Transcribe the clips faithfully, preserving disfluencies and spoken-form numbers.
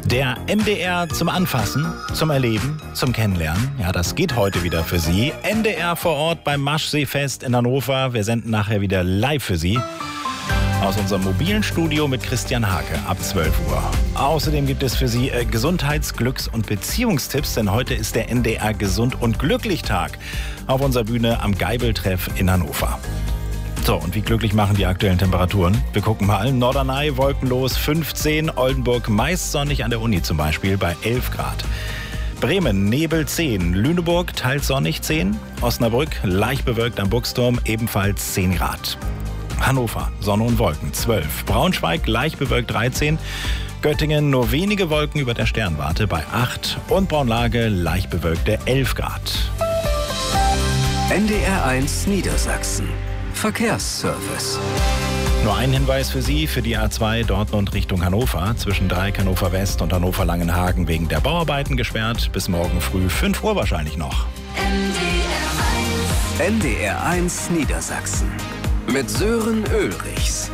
Der M D R zum Anfassen, zum Erleben, zum Kennenlernen. Ja, das geht heute wieder für Sie. M D R vor Ort beim Maschseefest in Hannover. Wir senden nachher wieder live für Sie aus unserem mobilen Studio mit Christian Hake ab zwölf Uhr. Außerdem gibt es für Sie äh, Gesundheits-, Glücks- und Beziehungstipps, denn heute ist der M D R Gesund- und Glücklich-Tag auf unserer Bühne am Geibel-Treff in Hannover. So, und wie glücklich machen die aktuellen Temperaturen? Wir gucken mal. Norderney wolkenlos fünfzehn, Oldenburg meist sonnig an der Uni zum Beispiel bei elf Grad. Bremen Nebel zehn, Lüneburg teils sonnig zehn, Osnabrück leicht bewölkt am Buchsturm ebenfalls zehn Grad. Hannover Sonne und Wolken zwölf, Braunschweig leicht bewölkt dreizehn, Göttingen nur wenige Wolken über der Sternwarte bei acht und Braunlage leicht bewölkte elf Grad. N D R eins Niedersachsen. Verkehrsservice. Nur ein Hinweis für Sie, für die A zwei Dortmund Richtung Hannover. Zwischen Dreieck Hannover West und Hannover Langenhagen wegen der Bauarbeiten gesperrt. Bis morgen früh fünf Uhr wahrscheinlich noch. N D R eins Niedersachsen. Mit Sören Ulrichs.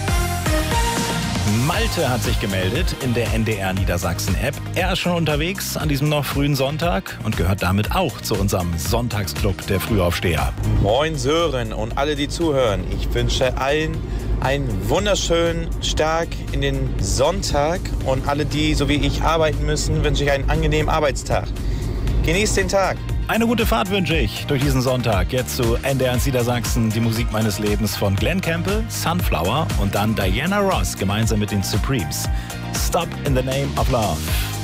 Malte hat sich gemeldet in der N D R Niedersachsen-App. Er ist schon unterwegs an diesem noch frühen Sonntag und gehört damit auch zu unserem Sonntagsclub der Frühaufsteher. Moin Sören und alle, die zuhören. Ich wünsche allen einen wunderschönen Start in den Sonntag und alle, die so wie ich arbeiten müssen, wünsche ich einen angenehmen Arbeitstag. Genießt den Tag. Eine gute Fahrt wünsche ich durch diesen Sonntag. Jetzt zu N D R Niedersachsen, die Musik meines Lebens von Glenn Campbell, Sunflower und dann Diana Ross gemeinsam mit den Supremes. Stop in the Name of Love.